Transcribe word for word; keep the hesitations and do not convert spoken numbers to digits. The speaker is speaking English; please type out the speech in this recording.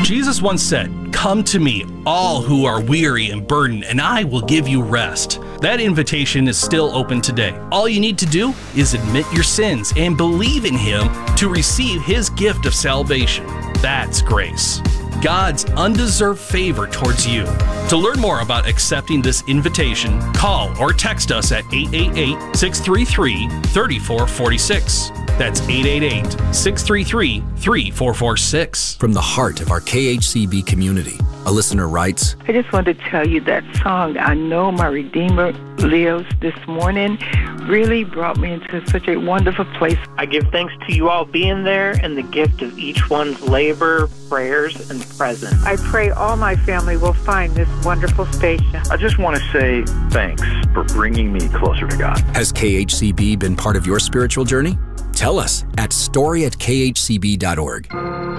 Jesus once said, "Come to me, all who are weary and burdened, and I will give you rest." That invitation is still open today. All you need to do is admit your sins and believe in Him to receive His gift of salvation. That's grace, God's undeserved favor towards you. To learn more about accepting this invitation, call or text us at eight eight eight, six three three, three four four six. That's eight eight eight, six three three, three four four six. From the heart of our K H C B community, a listener writes, I just wanted to tell you that song, I Know My Redeemer Lives, this morning really brought me into such a wonderful place. I give thanks to you all being there and the gift of each one's labor, prayers, and presence. I pray all my family will find this wonderful station. I just want to say thanks for bringing me closer to God. Has K H C B been part of your spiritual journey? Tell us at story at k h c b dot org.